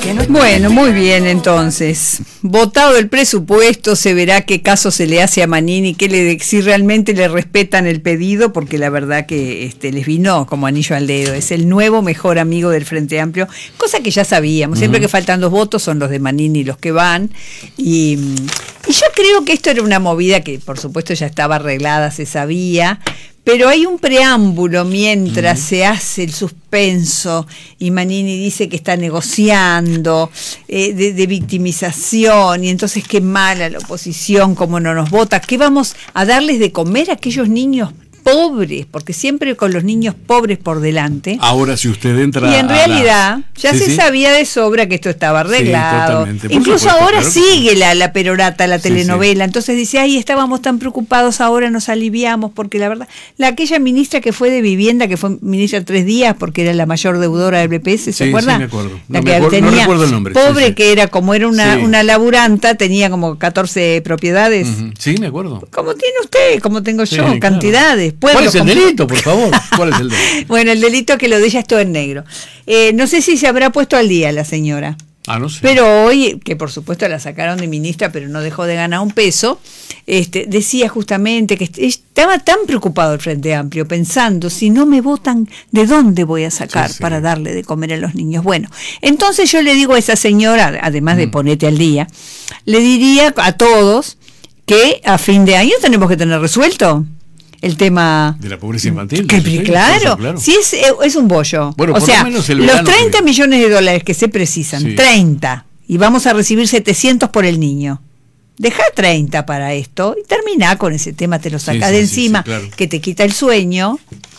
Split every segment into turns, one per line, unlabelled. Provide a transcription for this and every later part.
Bueno, muy bien, entonces. Votado el presupuesto, se verá qué caso se le hace a Manini, si realmente le respetan el pedido, porque la verdad que les vino como anillo al dedo. Es el nuevo mejor amigo del Frente Amplio, cosa que ya sabíamos. Siempre que faltan 2 votos son los de Manini los que van. Y yo creo que esto era una movida que, por supuesto, ya estaba arreglada, se sabía. Pero hay un preámbulo mientras se hace el suspenso y Manini dice que está negociando de victimización, y entonces qué mala la oposición, cómo no nos vota, qué vamos a darles de comer a aquellos niños pobres, porque siempre con los niños pobres por delante.
Ahora, si usted entra
y en realidad ya se sabía de sobra que esto estaba arreglado.
Sí,
incluso
supuesto,
ahora
claro,
sigue la perorata, la telenovela.
Sí.
Entonces dice, ay, estábamos tan preocupados, ahora nos aliviamos, porque la verdad, aquella ministra que fue de vivienda, que fue ministra 3 días porque era la mayor deudora del BPS, ¿se acuerda?
Sí, me acuerdo.
La
no recuerdo el nombre.
Pobre que era, como era una laburanta, tenía como 14 propiedades.
Sí, me acuerdo.
Como tiene usted, como tengo yo, cantidades.
¿Cuál es el delito, por favor? ¿Cuál es el delito?
Bueno, el delito es que lo de ella es todo en negro. No sé si se habrá puesto al día la señora.
No sé.
Pero hoy, que por supuesto la sacaron de ministra, pero no dejó de ganar un peso, decía justamente que estaba tan preocupado el Frente Amplio, pensando, si no me votan, ¿de dónde voy a sacar para darle de comer a los niños? Bueno, entonces yo le digo a esa señora, además de ponete al día, le diría a todos que a fin de año tenemos que tener resuelto el tema
de la pobreza infantil.
Claro, sí es un bollo.
Bueno,
o sea, los 30 millones de dólares que se precisan, 30, y vamos a recibir 700 por el niño. Deja 30 para esto y termina con ese tema, te lo sacas de encima, claro, que te quita el sueño,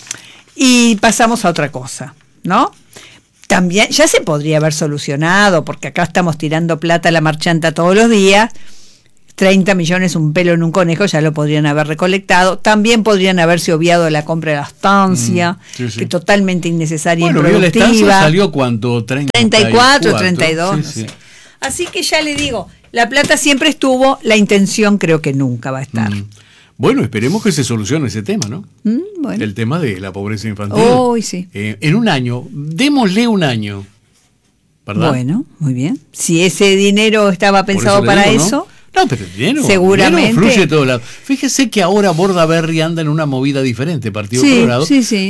y pasamos a otra cosa, ¿no? También ya se podría haber solucionado, porque acá estamos tirando plata a la marchanta todos los días. 30 millones, un pelo en un conejo, ya lo podrían haber recolectado. También podrían haberse obviado la compra de la estancia, que totalmente innecesaria y improductiva.
La estancia salió ¿cuánto?
34, 32, no sé. Así que ya le digo, la plata siempre estuvo, la intención creo que nunca va a estar.
Bueno, esperemos que se solucione ese tema, ¿no?
Bueno.
El tema de la pobreza infantil.
Sí.
En un año, démosle un año, ¿verdad?
Bueno, muy bien. Si ese dinero estaba pensado para eso...
No, pero el dinero,
seguramente
fluye de todos lados. Fíjese que ahora Bordaberry anda en una movida diferente, Partido Colorado,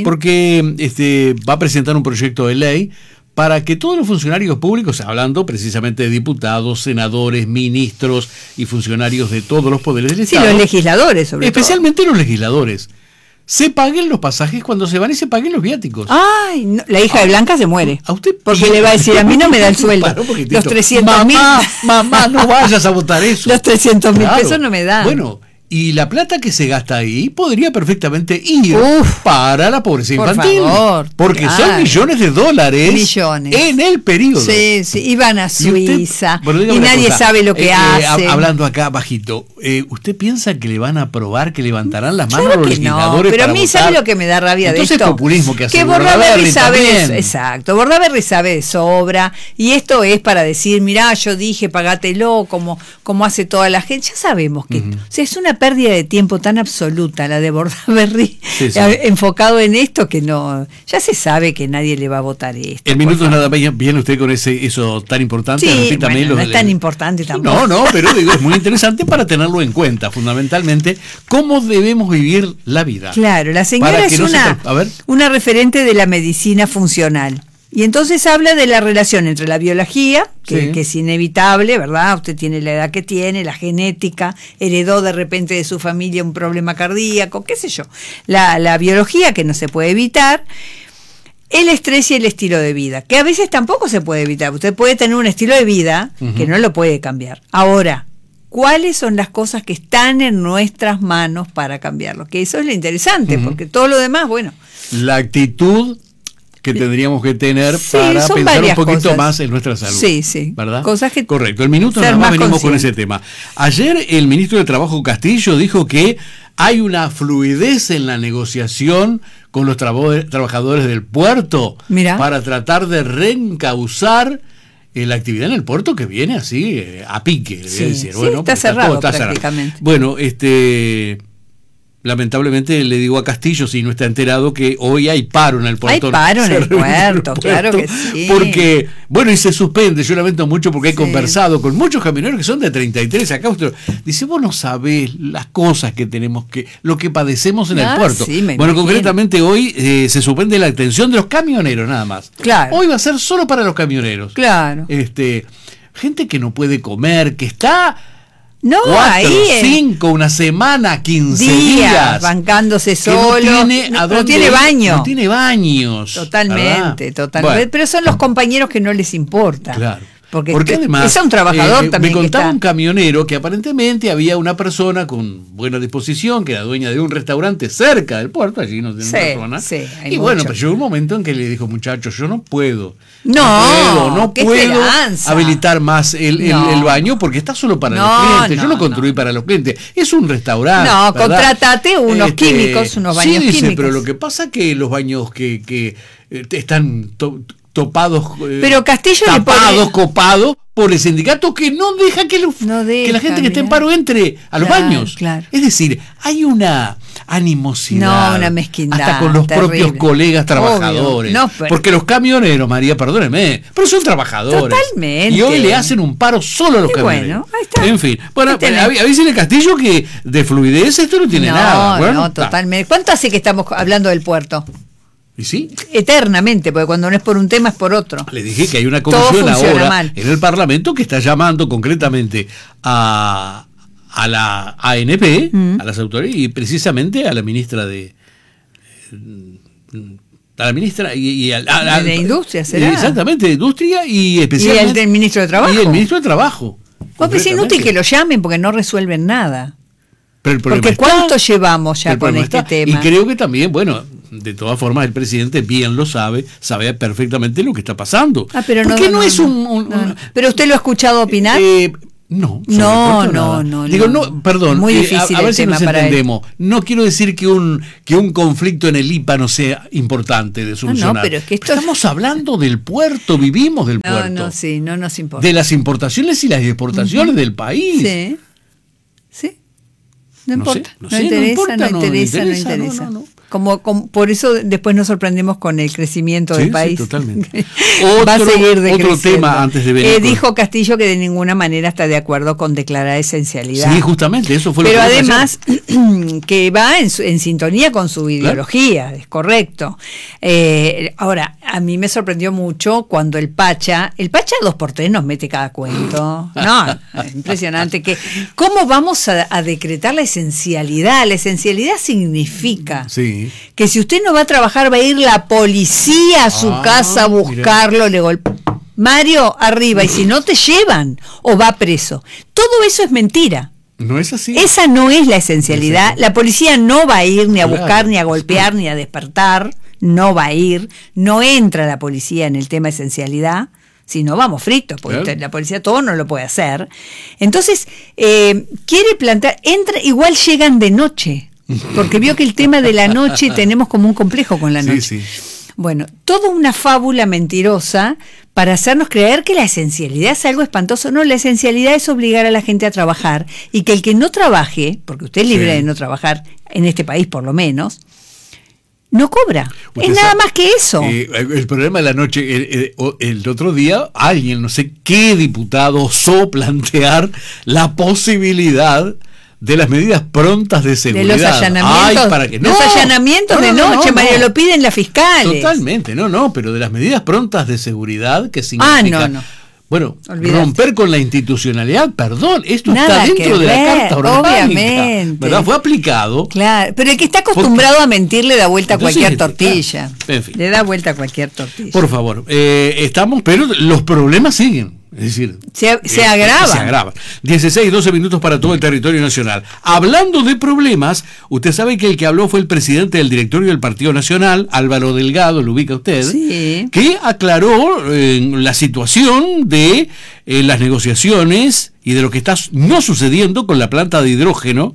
porque va a presentar un proyecto de ley para que todos los funcionarios públicos, hablando precisamente de diputados, senadores, ministros y funcionarios de todos los poderes del Estado.
Sí, los legisladores, sobre todo.
Especialmente los legisladores. Se paguen los pasajes cuando se van y se paguen los viáticos.
Ay, no, la hija de Blanca se muere.
¿A usted?
Porque le va a decir, a mí no me da el sueldo. Los 300.000.
Mamá, no vayas a votar eso.
Los 300.000 pesos no me dan.
Bueno, y la plata que se gasta ahí podría perfectamente ir para la pobreza infantil. Por favor, porque son millones de dólares en el periodo.
Sí, y van a Suiza. Y nadie sabe lo que hacen.
Hablando acá bajito, ¿usted piensa que le van a aprobar, que levantarán las manos los legisladores?
No, pero
para
a mí
votar?
¿sabe lo que me da rabia de esto?
Entonces populismo que hace
que Bordaberry
sabe
exacto, Bordaberry sabe de sobra, y esto es para decir, mirá, yo dije, pagátelo, como hace toda la gente. Ya sabemos que o sea, es una pérdida de tiempo tan absoluta la de Bordaberry, enfocado en esto, que no, ya se sabe que nadie le va a votar esto.
El minuto nada más viene usted con eso tan importante.
Sí, bueno, no es tan importante tampoco.
No, pero digo, es muy interesante para tenerlo en cuenta, fundamentalmente, cómo debemos vivir la vida.
Claro, la señora es una referente de la medicina funcional. Y entonces habla de la relación entre la biología, que es inevitable, ¿verdad? Usted tiene la edad que tiene, la genética, heredó de repente de su familia un problema cardíaco, qué sé yo. La biología, que no se puede evitar, el estrés y el estilo de vida, que a veces tampoco se puede evitar. Usted puede tener un estilo de vida que no lo puede cambiar. Ahora, ¿cuáles son las cosas que están en nuestras manos para cambiarlo? Que eso es lo interesante, porque todo lo demás, bueno.
La actitud que tendríamos que tener para pensar un poquito más en nuestra salud.
Sí.
¿Verdad?
Cosas que
correcto. El minuto nada más venimos con ese tema. Ayer el ministro de Trabajo Castillo dijo que hay una fluidez en la negociación con los trabajadores del puerto para tratar de reencauzar la actividad en el puerto, que viene así a pique. Bueno,
está cerrado prácticamente.
Bueno, lamentablemente le digo a Castillo, si no está enterado, que hoy hay paro en el puerto.
Hay paro en el puerto, claro que sí.
Porque, bueno, y se suspende, yo lamento mucho porque he conversado con muchos camioneros que son de 33 acá. Dice, vos no sabés las cosas que tenemos, lo que padecemos en el puerto.
Sí,
bueno, concretamente hoy se suspende la atención de los camioneros nada más.
Claro.
Hoy va a ser solo para los camioneros.
Claro.
Gente que no puede comer, que está... 4,
ahí
5, una semana, 15 días
bancándose solo,
no
tiene baño.
No tiene baños.
Totalmente. Bueno. Pero son los compañeros que no les importa.
Claro.
Porque
además
es un trabajador también.
Me contaba un camionero que aparentemente había una persona con buena disposición, que era dueña de un restaurante cerca del puerto, allí no tiene una persona.
Sí,
y bueno, pero llegó un momento en que le dijo, muchachos, yo no puedo.
No
puedo habilitar más el baño porque está solo para los clientes. Yo lo construí para los clientes. Es un restaurante.
No, contratate unos químicos, unos baños químicos.
Sí, pero lo que pasa es que los baños que están topados,
pero Castillo
tapados, copados por el sindicato que no deja que la gente que esté en paro entre a los baños.
Claro.
Es decir, hay una animosidad,
una mezquindad,
hasta con los propios colegas trabajadores. Porque los camioneros, María, perdóneme, pero son trabajadores.
Totalmente.
Y hoy le hacen un paro solo a los camioneros.
Bueno, ahí está.
En fin, bueno, avísele Castillo que de fluidez esto no tiene nada. Bueno,
no, totalmente. ¿Cuánto hace que estamos hablando del puerto?
¿Y sí?
Eternamente, porque cuando no es por un tema es por otro.
Le dije que hay una comisión ahora en el Parlamento que está llamando concretamente a la ANP, a las autoridades, y precisamente a la ministra de... A la ministra
de Industria, ¿será?
Exactamente, de Industria y especialmente...
Y el del ministro de Trabajo.
Y el ministro de Trabajo.
Pues es inútil que lo llamen porque no resuelven nada.
Pero
porque ¿cuánto llevamos ya con este tema?
Y creo que también, bueno, de todas formas el presidente bien lo sabe perfectamente lo que está pasando.
Pero
porque no es un...
¿Pero usted lo ha escuchado opinar?
No.
Digo,
perdón.
Muy difícil
a ver si nos entendemos.
Él.
No quiero decir que un conflicto en el IPA no sea importante de solucionar.
No, pero es que
estamos hablando del puerto, vivimos del puerto.
No nos importa.
De las importaciones y las exportaciones del país.
Sí. No importa. No interesa. Por eso después nos sorprendemos con el crecimiento del país.
Sí, totalmente.
Va a seguir decreciendo.
Otro tema antes de venir.
Dijo Castillo que de ninguna manera está de acuerdo con declarar esencialidad.
Sí, justamente, eso fue lo
que
dijo.
Pero además que va en sintonía con su ideología, es correcto. Ahora, a mí me sorprendió mucho cuando el Pacha 2x3 nos mete cada cuento. No, impresionante. ¿Cómo vamos a decretar la esencialidad? La esencialidad significa que si usted no va a trabajar, va a ir la policía a su casa a buscarlo, le golpea. Mario, arriba, y si no te llevan o va preso. Todo eso es mentira.
No es así.
Esa no es la esencialidad. La policía no va a ir ni a buscar, ni a golpear, ni a despertar. No va a ir. No entra la policía en el tema esencialidad. Si no, vamos fritos, porque la policía todo no lo puede hacer. Entonces, quiere plantear, igual llegan de noche. Porque vio que el tema de la noche tenemos como un complejo con la noche.
Sí.
Bueno, toda una fábula mentirosa para hacernos creer que la esencialidad es algo espantoso. No, la esencialidad es obligar a la gente a trabajar y que el que no trabaje, porque usted es libre de no trabajar, en este país por lo menos, no cobra. Es nada más que eso.
El problema de la noche, el otro día, alguien, no sé qué diputado, osó plantear la posibilidad de las medidas prontas de seguridad.
De los allanamientos. Los allanamientos de noche, Mario, lo piden las fiscales.
Totalmente, pero de las medidas prontas de seguridad, que significa... Bueno, romper con la institucionalidad, esto
nada
está dentro de la Carta Orgánica.
Obviamente.
¿Verdad? Fue aplicado.
Claro, pero el que está acostumbrado a mentir le da vuelta a cualquier tortilla. En fin. Le da vuelta a cualquier tortilla.
Por favor, pero los problemas siguen. Es decir,
se agrava.
12 minutos para todo el territorio nacional. Hablando de problemas, usted sabe que el que habló fue el presidente del directorio del Partido Nacional, Álvaro Delgado, lo ubica usted, que aclaró la situación de las negociaciones y de lo que está no sucediendo con la planta de hidrógeno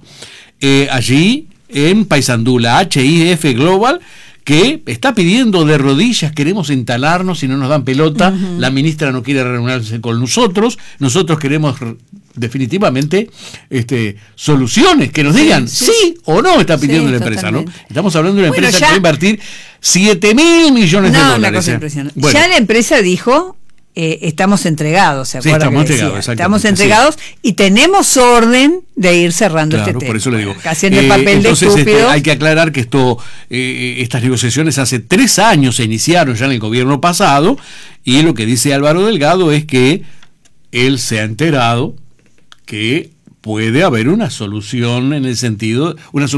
allí en Paysandú, la HIF Global, que está pidiendo de rodillas, queremos instalarnos y no nos dan pelota, la ministra no quiere reunirse con nosotros queremos definitivamente soluciones, que nos digan sí o no está pidiendo la empresa, ¿no? Estamos hablando de una empresa que va a invertir 7.000 millones de dólares.
Una cosa impresionante. Bueno. Ya la empresa dijo, estamos entregados, ¿se acuerdan? Estamos entregados y tenemos orden de ir cerrando este tema.
Por eso le digo.
Haciendo el papel entonces, de estúpido.
Hay que aclarar que estas negociaciones hace 3 años se iniciaron ya en el gobierno pasado, y lo que dice Álvaro Delgado es que él se ha enterado que puede haber una solución en el sentido,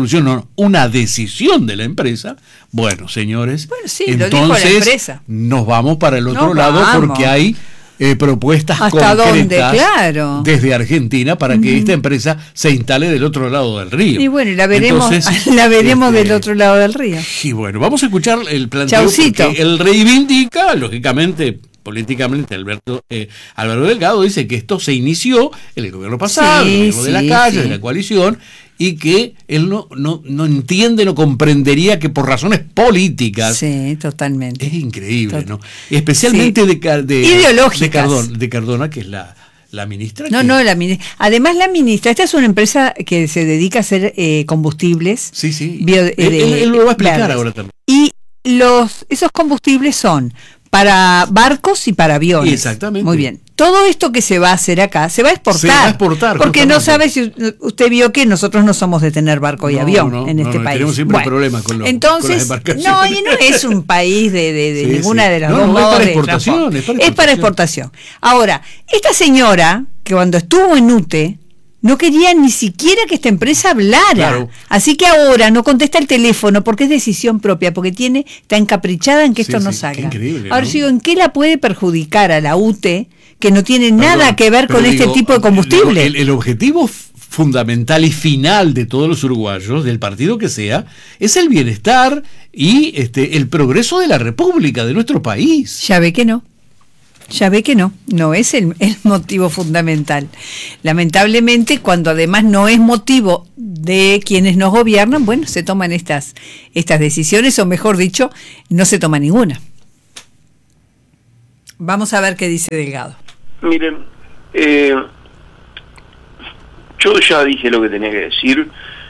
una decisión de la empresa. Bueno, señores, entonces nos vamos para el otro lado porque hay propuestas concretas desde Argentina para que esta empresa se instale del otro lado del río.
Y bueno, la veremos, del otro lado del río.
Y bueno, vamos a escuchar el planteo porque él reivindica, lógicamente, políticamente, Álvaro Delgado dice que esto se inició en el gobierno pasado, el gobierno de la calle, de la coalición, y que él no entiende, no comprendería que por razones políticas.
Sí, totalmente.
Es increíble, ¿no? Especialmente
ideológicas.
De Cardona, que es la ministra.
La ministra. Además, la ministra, esta es una empresa que se dedica a hacer combustibles.
Sí. Él lo va a explicar ahora también.
Y esos combustibles son para barcos y para aviones.
Exactamente.
Muy bien. Todo esto que se va a hacer acá se va a exportar. Porque no sabe si usted vio que nosotros no somos de tener barco y avión en este país.
Tenemos siempre problemas con las embarcaciones.
Y no es un país de ninguna de las dos modos de transporte. Es para exportación. Ahora, esta señora, que cuando estuvo en UTE, no quería ni siquiera que esta empresa hablara. Claro. Así que ahora no contesta el teléfono porque es decisión propia, porque está encaprichada en que esto no salga.
Increíble,
ahora digo, ¿en qué la puede perjudicar a la UTE, que no tiene nada que ver con este tipo de combustible?
El objetivo fundamental y final de todos los uruguayos, del partido que sea, es el bienestar y el progreso de la República, de nuestro país.
Ya ve que no es el motivo fundamental. Lamentablemente, cuando además no es motivo de quienes nos gobiernan, bueno, se toman estas decisiones, o mejor dicho, no se toma ninguna. Vamos a ver qué dice Delgado.
Miren, yo ya dije lo que tenía que decir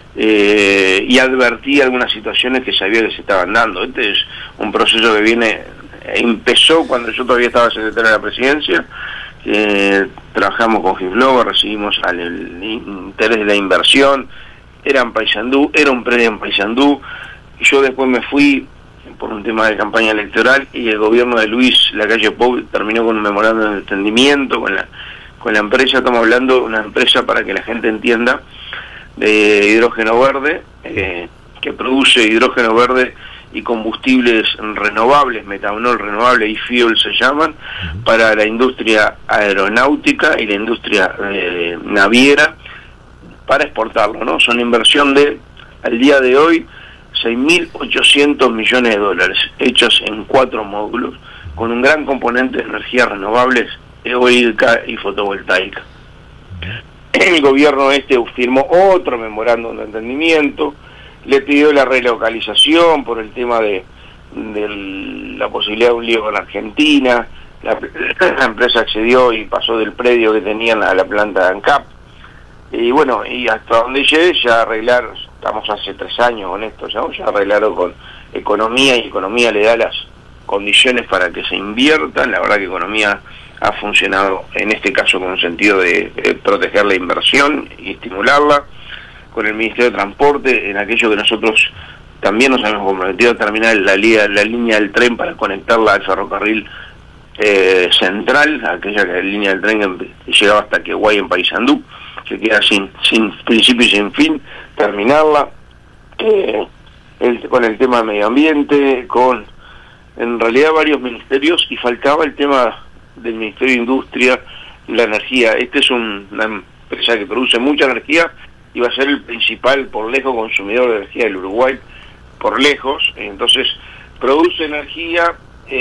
y advertí algunas situaciones que sabía que se estaban dando. Este es un proceso que empezó cuando yo todavía estaba secretario de la presidencia. Trabajamos con Giflobo, recibimos el interés de la inversión, era un predio en Paysandú, y yo después me fui por un tema de campaña electoral, y el gobierno de Luis Lacalle Pou terminó con un memorándum de entendimiento con la empresa. Estamos hablando de una empresa, para que la gente entienda, de hidrógeno verde, que produce hidrógeno verde y combustibles renovables, metanol renovable y fuel se llaman, para la industria aeronáutica y la industria naviera, para exportarlo, ¿no? Son inversión al día de hoy, 6.800 millones de dólares, hechos en 4 módulos, con un gran componente de energías renovables, eólica y fotovoltaica. El gobierno firmó otro memorándum de entendimiento, le pidió la relocalización por el tema de la posibilidad de un lío con Argentina. La empresa accedió y pasó del predio que tenían a la planta de ANCAP. Y bueno, y hasta donde llegué ya arreglaron, estamos hace 3 años con esto, ya arreglaron con Economía, y Economía le da las condiciones para que se inviertan. La verdad que Economía ha funcionado en este caso con un sentido de proteger la inversión y estimularla. Con el Ministerio de Transporte, en aquello que nosotros también nos hemos comprometido a terminar la línea del tren para conectarla al ferrocarril central, aquella línea del tren que llegaba hasta Queguay en Paysandú, que queda sin principio y sin fin, terminarla. Con el tema de medio ambiente, con en realidad varios ministerios, y faltaba el tema del Ministerio de Industria y la energía. Es una empresa que produce mucha energía y va a ser el principal, por lejos, consumidor de energía del Uruguay, por lejos. Entonces produce energía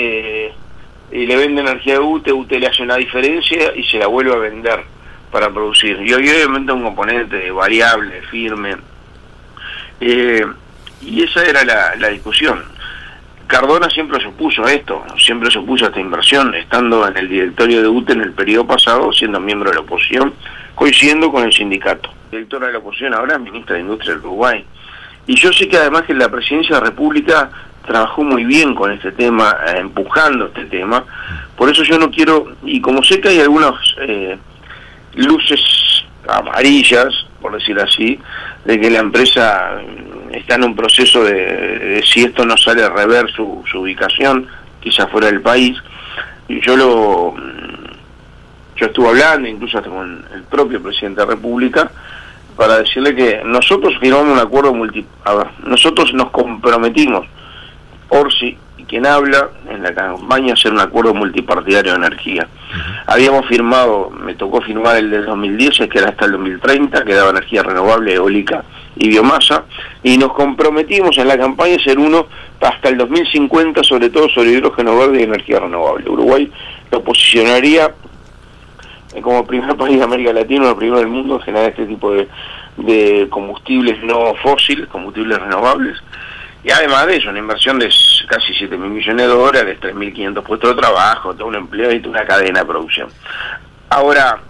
y le vende energía a UTE le hace una diferencia y se la vuelve a vender para producir. Y hoy obviamente un componente variable, firme, y esa era la discusión. Cardona siempre se opuso a esto, siempre se opuso a esta inversión, estando en el directorio de UTE en el periodo pasado, siendo miembro de la oposición, coincidiendo con el sindicato. Directora de la oposición ahora es ministra de Industria del Uruguay. Y yo sé que además que la Presidencia de la República trabajó muy bien con este tema, empujando este tema. Por eso yo no quiero, y como sé que hay algunas luces amarillas, por decir así, de que la empresa está en un proceso de si esto no sale a rever su ubicación, quizás fuera del país, y yo estuve hablando, incluso hasta con el propio presidente de la República, para decirle que nosotros firmamos un acuerdo nosotros nos comprometimos, Orsi y quien habla en la campaña, a hacer un acuerdo multipartidario de energía. Habíamos firmado, me tocó firmar el del 2010, que era hasta el 2030, que daba energía renovable, eólica y biomasa, y nos comprometimos en la campaña a ser uno hasta el 2050, sobre todo sobre hidrógeno verde y energía renovable. Uruguay lo posicionaría como primer país de América Latina, el primero del mundo en generar este tipo de combustibles no fósiles, combustibles renovables. Y además de eso, una inversión de casi 7.000 millones de dólares, 3.500 puestos de trabajo, todo un empleo y toda una cadena de producción. Ahora,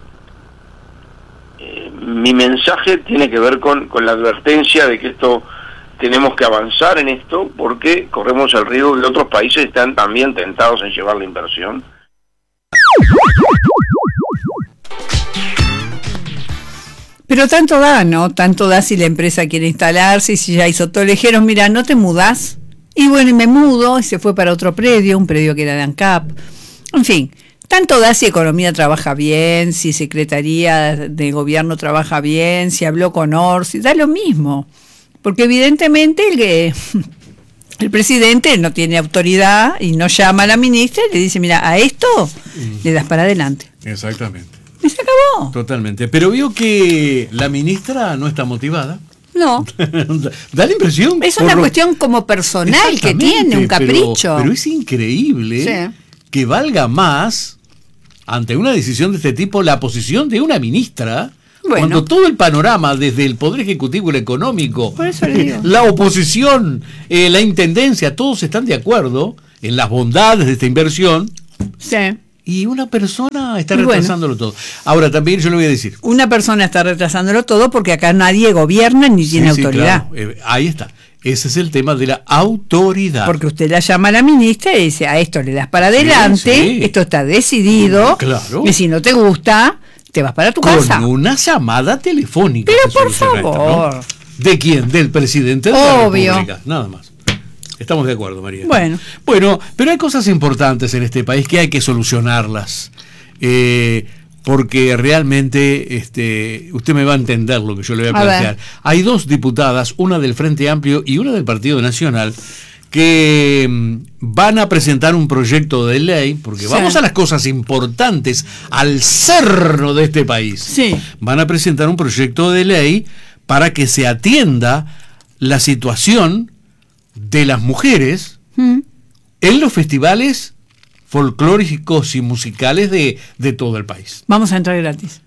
mi mensaje tiene que ver con la advertencia de que esto tenemos que avanzar en esto, porque corremos el riesgo que otros países están también tentados en llevar la inversión.
Pero tanto da, ¿no? Tanto da si la empresa quiere instalarse y si ya hizo todo. Le dijeron, mira, ¿no te mudás? Y bueno, y me mudo y se fue para otro predio, un predio que era de ANCAP. En fin, tanto da si Economía trabaja bien, si Secretaría de Gobierno trabaja bien, si habló con Orsi, da lo mismo. Porque evidentemente el presidente no tiene autoridad y no llama a la ministra y le dice, mira, a esto le das para adelante.
Exactamente.
Y se acabó.
Totalmente. Pero veo que la ministra no está motivada.
No.
Da la impresión.
Es una cuestión como personal que tiene, un capricho.
Pero es increíble que valga más, ante una decisión de este tipo, la posición de una ministra, cuando todo el panorama, desde el Poder Ejecutivo y el económico, la oposición, la intendencia, todos están de acuerdo en las bondades de esta inversión.
Sí.
Y una persona está retrasándolo todo. Ahora, también yo le voy a decir.
Una persona está retrasándolo todo porque acá nadie gobierna ni tiene autoridad.
Claro. Ahí está. Ese es el tema de la autoridad.
Porque usted la llama a la ministra y dice, a esto le das para adelante, esto está decidido,
claro.
Y si no te gusta, te vas para tu casa.
Con una llamada telefónica.
Pero por favor.
¿No? ¿De quién? Del presidente de la República. Nada más. Estamos de acuerdo, María.
Bueno,
pero hay cosas importantes en este país que hay que solucionarlas. Porque realmente usted me va a entender lo que yo le voy a plantear. Hay dos diputadas, una del Frente Amplio y una del Partido Nacional, que van a presentar un proyecto de ley, porque vamos a las cosas importantes, al cerro de este país.
Sí.
Van a presentar un proyecto de ley para que se atienda la situación de las mujeres en los festivales folclóricos y musicales de todo el país.
Vamos a entrar gratis.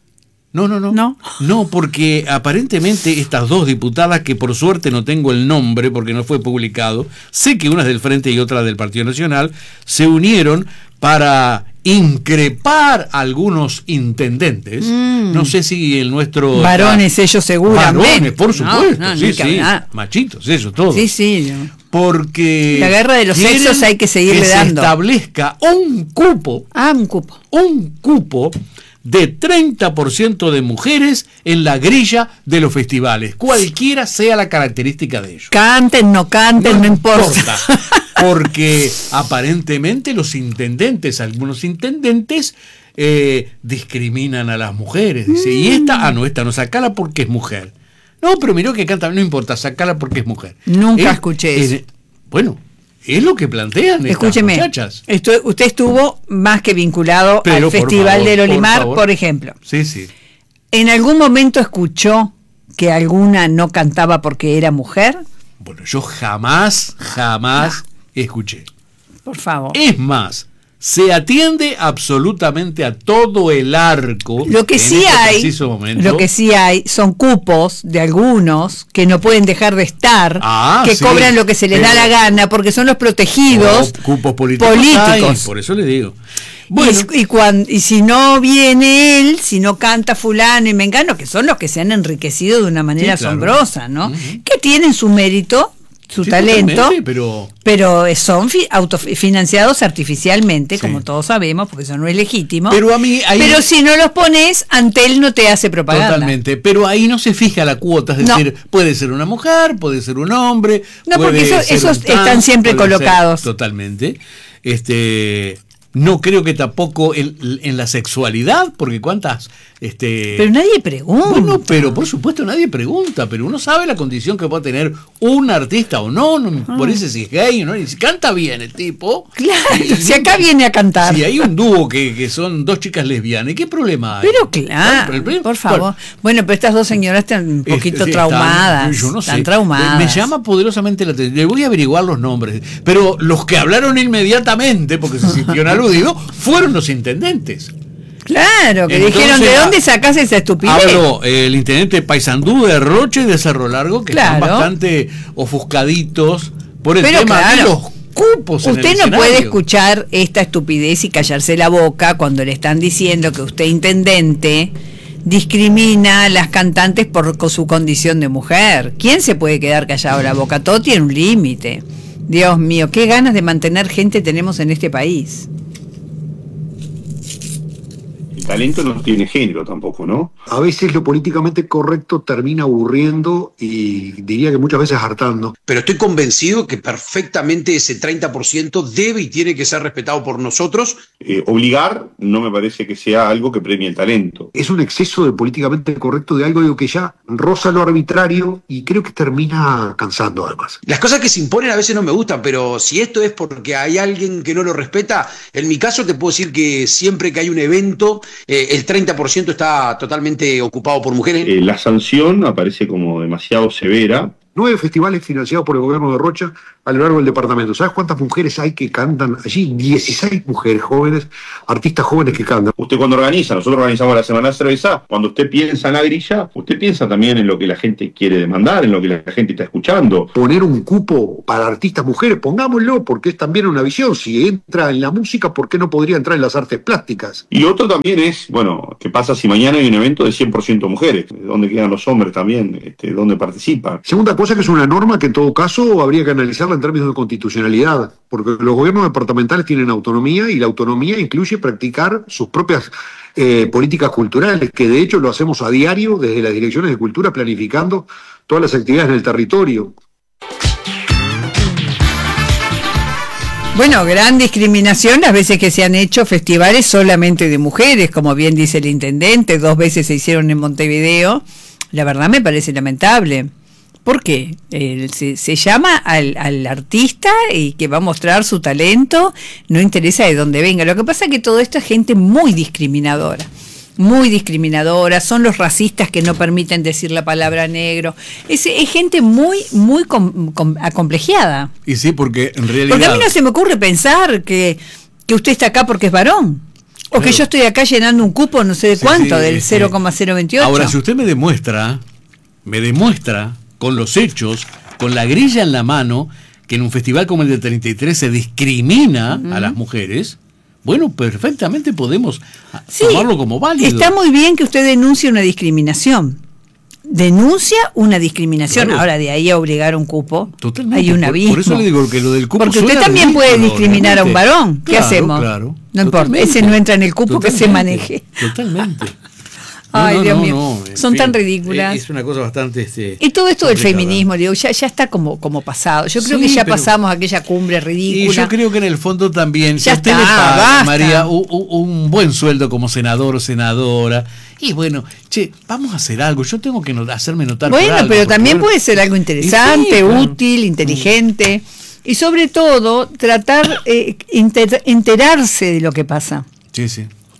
No, porque aparentemente estas dos diputadas, que por suerte no tengo el nombre porque no fue publicado, sé que una es del Frente y otra del Partido Nacional, se unieron para increpar a algunos intendentes. No sé si el nuestro...
Varones, ellos seguramente.
Varones, por supuesto. Sí. Machitos, ellos todos.
Sí.
Porque
la guerra de los sexos hay que seguirle dando.
Se establezca un cupo. Un cupo de 30% de mujeres en la grilla de los festivales, cualquiera sea la característica de ellos.
Canten, no canten, no importa.
Porque aparentemente los intendentes, algunos intendentes, discriminan a las mujeres. Dice, y esta no, sacala porque es mujer. No, pero miró que canta, no importa, sacala porque es mujer.
Nunca escuché eso.
Bueno, es lo que plantean estas muchachas.
Usted estuvo más que vinculado al Festival del Olimar, por ejemplo.
Sí.
¿En algún momento escuchó que alguna no cantaba porque era mujer?
Bueno, yo jamás escuché.
Por favor.
Es más, se atiende absolutamente a todo el arco.
Lo que sí hay son cupos de algunos que no pueden dejar de estar, que cobran lo que se les da la gana, porque son los protegidos
cupos políticos. Por eso le digo.
Bueno. Y si no viene él, si no canta fulano y mengano, que son los que se han enriquecido de una manera asombrosa, ¿no? Que tienen su mérito, su talento, pero son autofinanciados artificialmente, como todos sabemos, porque eso no es legítimo. Pero si no los pones, ante él no te hace propaganda.
Totalmente, pero ahí no se fija la cuota, es decir, puede ser una mujer, puede ser un hombre.
No, porque esos están siempre colocados.
Totalmente. No creo que tampoco en la sexualidad, porque cuántas...
pero nadie pregunta.
Bueno, pero por supuesto nadie pregunta, pero uno sabe la condición que puede tener un artista o no por eso si es gay o no, y si canta bien el tipo.
Claro, si acá viene a cantar.
Si hay un dúo que son dos chicas lesbianas, ¿qué problema hay?
Pero claro, por favor. Bueno, pero estas dos señoras están un poquito traumadas.
Yo no sé.
Están traumadas.
Me llama poderosamente la atención. Le voy a averiguar los nombres, pero los que hablaron inmediatamente, porque se sintieron aludidos, fueron los intendentes.
Claro, que dijeron, ¿de dónde sacás esa estupidez?
Habló el intendente Paysandú de Rocha y de Cerro Largo, que están bastante ofuscaditos por el tema de los cupos.
Usted no puede escuchar esta estupidez y callarse la boca cuando le están diciendo que usted, intendente, discrimina a las cantantes por su condición de mujer. ¿Quién se puede quedar callado la boca? Todo tiene un límite. Dios mío, qué ganas de mantener gente tenemos en este país.
El talento no tiene género tampoco, ¿no?
A veces lo políticamente correcto termina aburriendo y diría que muchas veces hartando.
Pero estoy convencido que perfectamente ese 30% debe y tiene que ser respetado por nosotros.
Obligar no me parece que sea algo que premie el talento.
Es un exceso de políticamente correcto de algo que ya roza lo arbitrario y creo que termina cansando además.
Las cosas que se imponen a veces no me gustan, pero si esto es porque hay alguien que no lo respeta, en mi caso te puedo decir que siempre que hay un evento, el 30% está totalmente ocupado por mujeres.
La sanción aparece como demasiado severa.
9 festivales financiados por el gobierno de Rocha a lo largo del departamento. ¿Sabes cuántas mujeres hay que cantan allí? 16 mujeres jóvenes, artistas jóvenes que cantan.
Usted cuando organiza, nosotros organizamos la Semana de Cerveza, cuando usted piensa en la grilla, usted piensa también en lo que la gente quiere demandar, en lo que la gente está escuchando.
Poner un cupo para artistas mujeres, pongámoslo, porque es también una visión. Si entra en la música, ¿por qué no podría entrar en las artes plásticas?
Y otro también es, bueno, ¿qué pasa si mañana hay un evento de 100% mujeres? ¿Dónde quedan los hombres también? ¿Dónde participan?
Segunda cosa, que es una norma que en todo caso habría que analizarla en términos de constitucionalidad, porque los gobiernos departamentales tienen autonomía y la autonomía incluye practicar sus propias políticas culturales, que de hecho lo hacemos a diario desde las direcciones de cultura, planificando todas las actividades en el territorio.
Bueno, gran discriminación las veces que se han hecho festivales solamente de mujeres, como bien dice el intendente, 2 veces se hicieron en Montevideo. La verdad me parece lamentable. ¿Por qué? Se llama al artista y que va a mostrar su talento, no interesa de dónde venga. Lo que pasa es que todo esto es gente muy discriminadora, son los racistas que no permiten decir la palabra negro. Es gente muy acomplejeada.
Y sí, porque en realidad...
Porque a mí no se me ocurre pensar que usted está acá porque es varón. O que yo estoy acá llenando un cupo no sé de cuánto, del 0,028.
Ahora, si usted me demuestra con los hechos, con la grilla en la mano, que en un festival como el de 33 se discrimina a las mujeres, bueno, perfectamente podemos tomarlo como válido.
Está muy bien que usted denuncie una discriminación. Claro. Ahora, de ahí a obligar un cupo,
totalmente,
hay un abismo.
Por eso le digo que lo del cupo...
Porque usted también puede discriminar a un varón. ¿Qué hacemos?
Claro,
no importa, ese no entra en el cupo, que se maneje.
Totalmente.
Ay, Dios mío, son tan ridículas.
Es una cosa bastante...
y todo esto del feminismo, digo, ya está como pasado. Yo creo que ya pasamos aquella cumbre ridícula.
Y yo creo que en el fondo también,
ya
si usted le paga, María, un buen sueldo como senador o senadora, y bueno, vamos a hacer algo, yo tengo que hacerme notar.
Bueno,
algo,
pero también puede ser algo interesante, útil, inteligente, y sobre todo tratar, enterarse de lo que pasa.
Sí.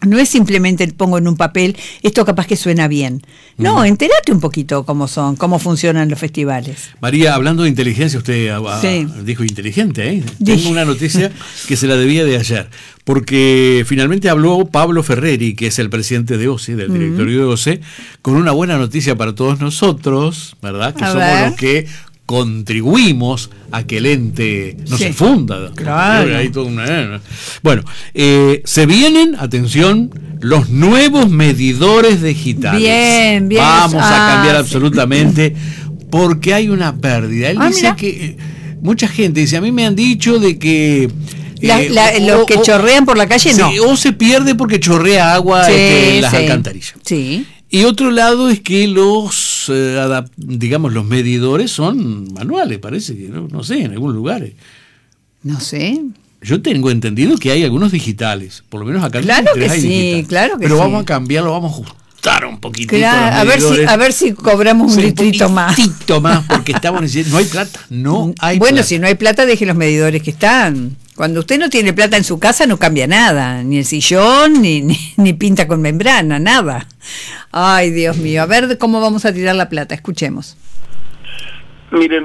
No es simplemente pongo en un papel, esto capaz que suena bien. No, entérate un poquito cómo funcionan los festivales.
María, hablando de inteligencia, usted dijo inteligente, ¿eh? Tengo una noticia que se la debía de ayer, porque finalmente habló Pablo Ferreri, que es el presidente de OCE, del directorio de OCE, con una buena noticia para todos nosotros, ¿verdad? Que somos los que contribuimos a que el ente no se funda.
Claro.
Hay todo bueno, se vienen, atención, los nuevos medidores digitales.
Bien.
Vamos a cambiar absolutamente, porque hay una pérdida. Él dice que mucha gente dice, a mí me han dicho de que
los que chorrean por la calle, no.
O se pierde porque chorrea agua en las alcantarillas.
Sí.
Y otro lado es que los medidores son manuales, parece que, no sé, en algunos lugares.
No sé.
Yo tengo entendido que hay algunos digitales, por lo menos acá.
Claro que sí, claro que sí.
Pero vamos a cambiarlo, vamos a ajustar un poquitito.
Claro, a ver si cobramos un litrito más.
Un poquitito más, porque estamos diciendo, no hay plata,
Bueno, si no hay plata, deje los medidores que están. Cuando usted no tiene plata en su casa no cambia nada, ni el sillón, ni pinta con membrana, nada. Ay, Dios mío, a ver cómo vamos a tirar la plata, escuchemos.
Miren,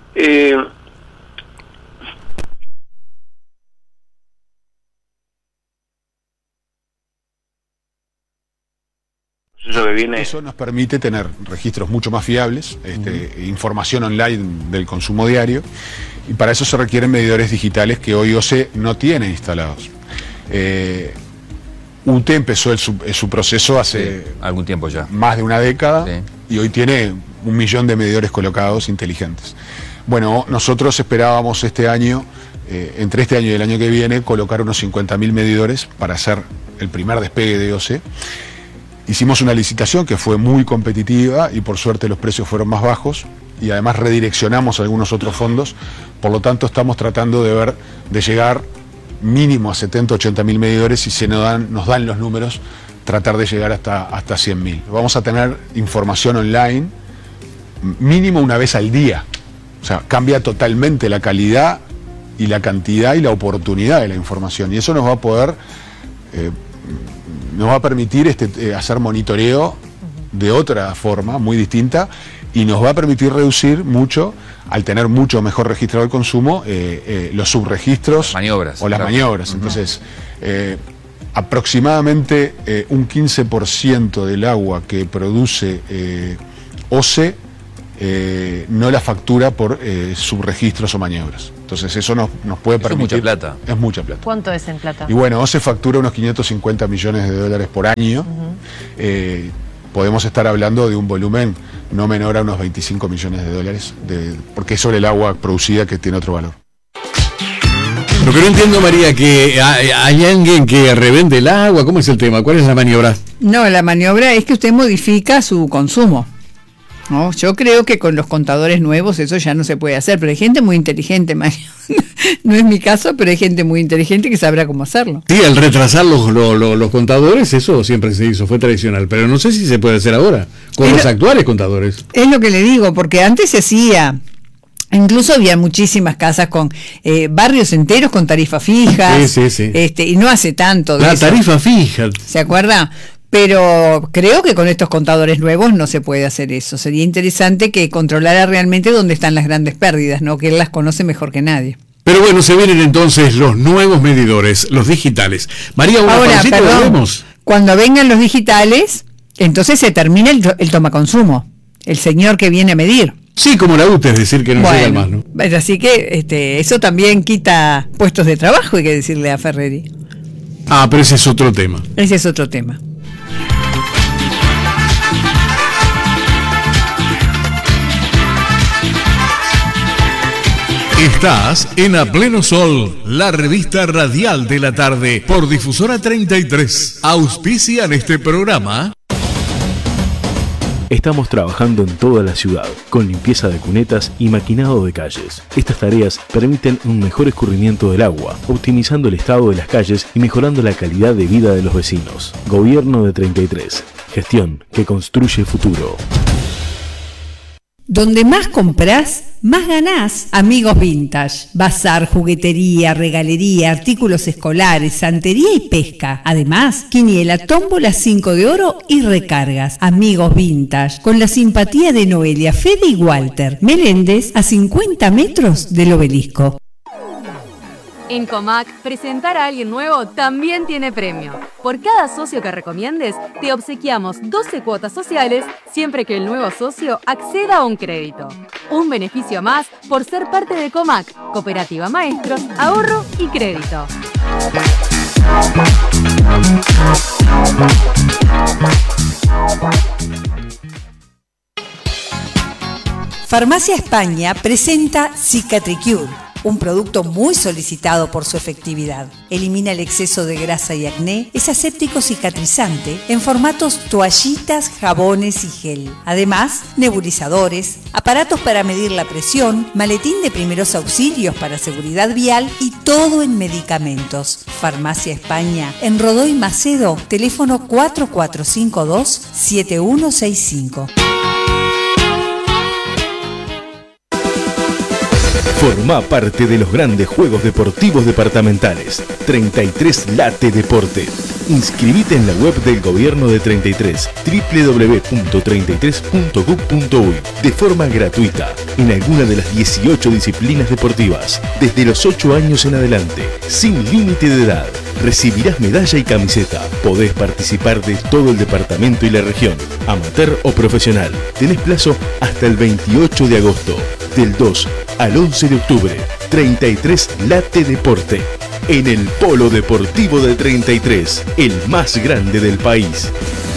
eso nos permite tener registros mucho más fiables, información online del consumo diario, y para eso se requieren medidores digitales que hoy OCE no tiene instalados. UTE empezó su proceso hace
algún tiempo ya,
más de una década, y hoy tiene 1 millón de medidores colocados inteligentes. Bueno, nosotros esperábamos este año, entre este año y el año que viene, colocar unos 50.000 medidores para hacer el primer despegue de OCE. Hicimos una licitación que fue muy competitiva y por suerte los precios fueron más bajos, y además redireccionamos algunos otros fondos. Por lo tanto, estamos tratando de llegar mínimo a 70-80.000 medidores, y si nos dan los números, tratar de llegar hasta 100.000. Vamos a tener información online mínimo una vez al día. O sea, cambia totalmente la calidad y la cantidad y la oportunidad de la información, y eso nos va a poder nos va a permitir hacer monitoreo de otra forma, muy distinta, y nos va a permitir reducir mucho, al tener mucho mejor registrado el consumo, los subregistros o las maniobras. Entonces, aproximadamente un 15% del agua que produce OCE no la factura por subregistros o maniobras. Entonces eso nos puede permitir...
Es mucha plata.
Es mucha plata.
¿Cuánto es en plata?
Y bueno, OCE factura unos 550 millones de dólares por año. Podemos estar hablando de un volumen no menor a unos 25 millones de dólares, porque es sobre el agua producida que tiene otro valor.
Lo que no entiendo, María, que hay alguien que revende el agua. ¿Cómo es el tema? ¿Cuál es la maniobra?
No, la maniobra es que usted modifica su consumo. No, yo creo que con los contadores nuevos eso ya no se puede hacer, pero hay gente muy inteligente, Mario. No es mi caso, pero hay gente muy inteligente que sabrá cómo hacerlo.
Sí, al retrasar los contadores, eso siempre se hizo, fue tradicional, pero no sé si se puede hacer ahora, con los actuales contadores.
Es lo que le digo, porque antes se hacía... Incluso había muchísimas casas con barrios enteros con tarifas fijas.
Sí.
Y no hace tanto de eso.
Tarifa fija.
¿Se acuerda? Pero creo que con estos contadores nuevos no se puede hacer eso. Sería interesante que controlara realmente dónde están las grandes pérdidas, ¿no? Que él las conoce mejor que nadie.
Pero bueno, se vienen entonces los nuevos medidores, los digitales. María, una pausita, volvemos.
Cuando vengan los digitales, entonces se termina el tomaconsumo. El señor que viene a medir.
Sí, como la UTE, es decir, que no llegan más, ¿no?
Así que eso también quita puestos de trabajo, hay que decirle a Ferreri.
Ah, pero ese es otro tema.
Ese es otro tema.
Estás en A Pleno Sol, la revista radial de la tarde, por Difusora 33. Auspician este programa.
Estamos trabajando en toda la ciudad, con limpieza de cunetas y maquinado de calles. Estas tareas permiten un mejor escurrimiento del agua, optimizando el estado de las calles y mejorando la calidad de vida de los vecinos. Gobierno de 33. Gestión que construye futuro.
Donde más comprás, más ganás. Amigos Vintage. Bazar, juguetería, regalería, artículos escolares, santería y pesca. Además, quiniela, tómbola, 5 de oro y recargas. Amigos Vintage. Con la simpatía de Noelia, Fede y Walter. Meléndez, a 50 metros del obelisco.
En Comac, presentar a alguien nuevo también tiene premio. Por cada socio que recomiendes, te obsequiamos 12 cuotas sociales siempre que el nuevo socio acceda a un crédito. Un beneficio más por ser parte de Comac, Cooperativa Maestros, Ahorro y Crédito.
Farmacia España presenta Cicatricure, un producto muy solicitado por su efectividad. Elimina el exceso de grasa y acné, es aséptico cicatrizante en formatos toallitas, jabones y gel. Además, nebulizadores, aparatos para medir la presión, maletín de primeros auxilios para seguridad vial y todo en medicamentos. Farmacia España, en Rodó y Macedo, teléfono 4452-7165.
Forma parte de los grandes juegos deportivos departamentales. 33 Late Deporte. Inscribite en la web del Gobierno de 33, www.33.gov.uy, de forma gratuita, en alguna de las 18 disciplinas deportivas, desde los 8 años en adelante, sin límite de edad. Recibirás medalla y camiseta. Podés participar de todo el departamento y la región, amateur o profesional. Tenés plazo hasta el 28 de agosto. Del 2 al 11 de octubre, 33 Late Deporte, en el Polo Deportivo de 33, el más grande del país.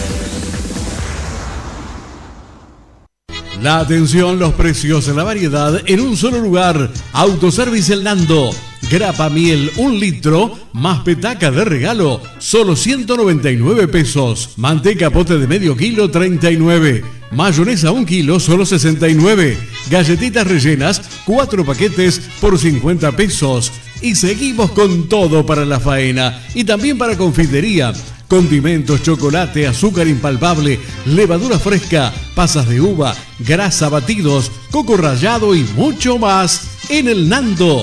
La atención, los precios, la variedad en un solo lugar. Autoservice El Nando. Grapa miel 1 litro más petaca de regalo, solo 199 pesos. Manteca pote de medio kilo, 39. Mayonesa 1 kilo, solo 69. Galletitas rellenas, 4 paquetes por 50 pesos. Y seguimos con todo para la faena y también para confitería. Condimentos, chocolate, azúcar impalpable, levadura fresca, pasas de uva, grasa, batidos, coco rallado y mucho más. En El Nando,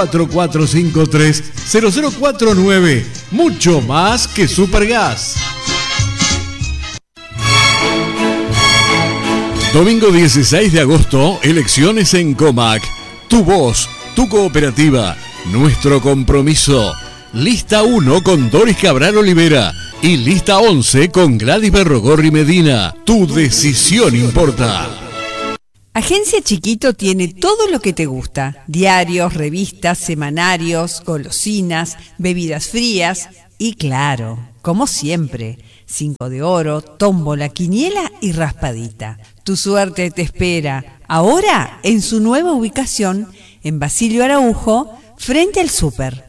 4453-0049. Mucho más que Supergas. Domingo 16 de agosto, elecciones en Comac. Tu voz, tu cooperativa, nuestro compromiso. Lista 1 con Doris Cabral Olivera y lista 11 con Gladys Berrogorri Medina. Tu decisión importa.
Agencia Chiquito tiene todo lo que te gusta: diarios, revistas, semanarios, golosinas, bebidas frías y, claro, como siempre, 5 de oro, tómbola, quiniela y raspadita. Tu suerte te espera ahora en su nueva ubicación en Basilio Araujo, frente al súper.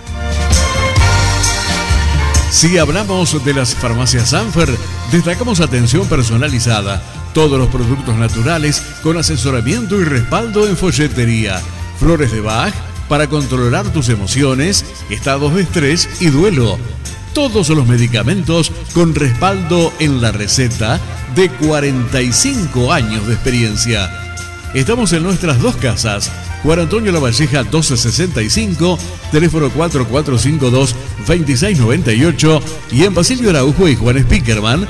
Si hablamos de las farmacias Sanfer, destacamos atención personalizada, todos los productos naturales con asesoramiento y respaldo en folletería, flores de Bach para controlar tus emociones, estados de estrés y duelo. Todos los medicamentos con respaldo en la receta de 45 años de experiencia. Estamos en nuestras dos casas, Juan Antonio Lavalleja 1265, teléfono 4452-2698 y en Basilio Araujo y Juan Spickerman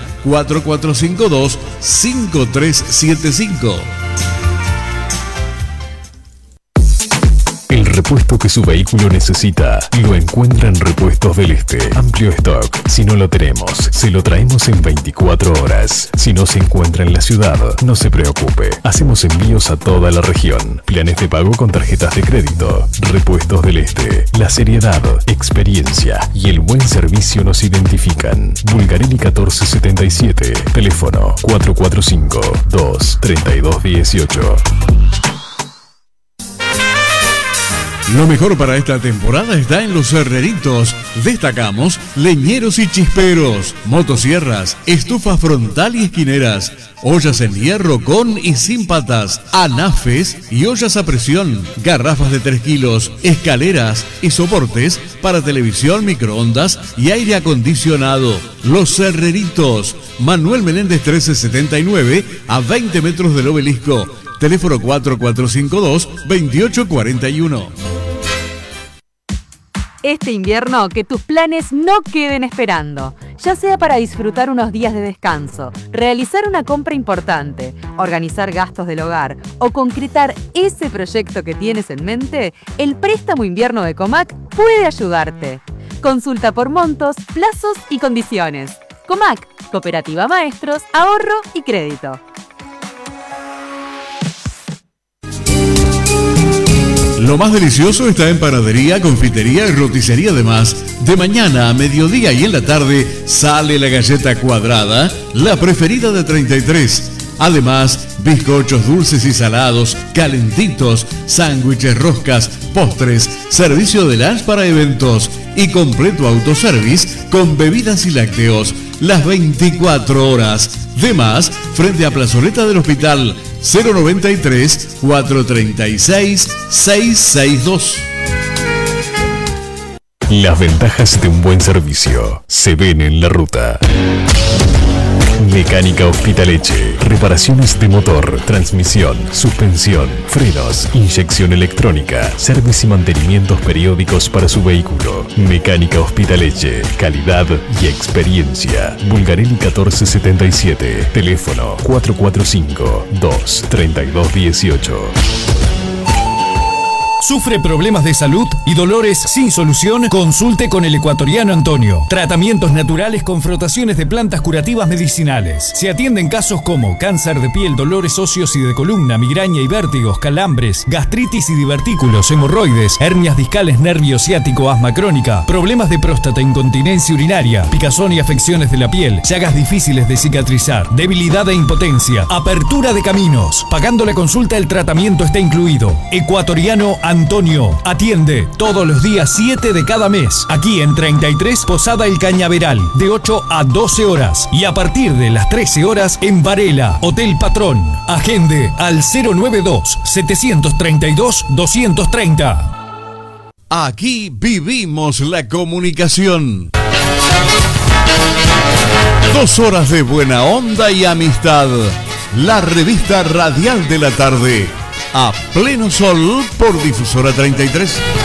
4452-5375.
El repuesto que su vehículo necesita lo encuentra en Repuestos del Este. Amplio stock. Si no lo tenemos, se lo traemos en 24 horas. Si no se encuentra en la ciudad, no se preocupe. Hacemos envíos a toda la región. Planes de pago con tarjetas de crédito. Repuestos del Este. La seriedad, experiencia y el buen servicio nos identifican. Bulgarelli 1477. Teléfono 445-23218.
Lo mejor para esta temporada está en Los Herreritos. Destacamos leñeros y chisperos, motosierras, estufa frontal y esquineras, ollas en hierro con y sin patas, anafes y ollas a presión, garrafas de 3 kilos, escaleras y soportes para televisión, microondas y aire acondicionado. Los Herreritos, Manuel Menéndez 1379, a 20 metros del obelisco. teléfono 4452-2841.
Este invierno, que tus planes no queden esperando, ya sea para disfrutar unos días de descanso, realizar una compra importante, organizar gastos del hogar o concretar ese proyecto que tienes en mente, el préstamo invierno de Comac puede ayudarte. Consulta por montos, plazos y condiciones. Comac, Cooperativa Maestros, Ahorro y Crédito.
Lo más delicioso está en panadería, confitería y roticería. Además, de mañana a mediodía y en la tarde sale la galleta cuadrada, la preferida de 33. Además, bizcochos dulces y salados, calentitos, sándwiches, roscas, postres, servicio de lunch para eventos y completo autoservice con bebidas y lácteos las 24 horas. De más, frente a Plazoleta del Hospital, 093-436-662.
Las ventajas de un buen servicio se ven en la ruta. Mecánica Hospitaletxe. Reparaciones de motor, transmisión, suspensión, frenos, inyección electrónica, servicio y mantenimientos periódicos para su vehículo. Mecánica Hospitaletxe. Calidad y experiencia. Bulgarelli 1477. Teléfono 445-23218.
¿Sufre problemas de salud y dolores sin solución? Consulte con el ecuatoriano Antonio. Tratamientos naturales con frotaciones de plantas curativas medicinales. Se atienden casos como cáncer de piel, dolores óseos y de columna, migraña y vértigos, calambres, gastritis y divertículos, hemorroides, hernias discales, nervio ciático, asma crónica, problemas de próstata, incontinencia urinaria, picazón y afecciones de la piel, llagas difíciles de cicatrizar, debilidad e impotencia, apertura de caminos. Pagando la consulta, el tratamiento está incluido. Ecuatoriano Antonio atiende todos los días 7 de cada mes, aquí en 33 Posada El Cañaveral, de 8 a 12 horas y a partir de las 13 horas en Varela, Hotel Patrón. Agende al 092-732-230.
Aquí vivimos la comunicación. 2 horas de buena onda y amistad. La revista radial de la tarde. A pleno sol por Difusora 33.